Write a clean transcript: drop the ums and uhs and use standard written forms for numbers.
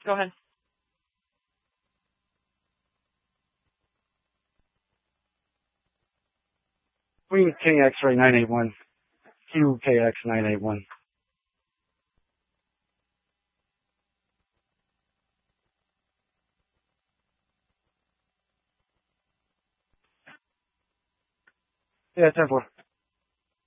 Go ahead. Queen KX ray 981. QKX 981. Yeah, 10-4.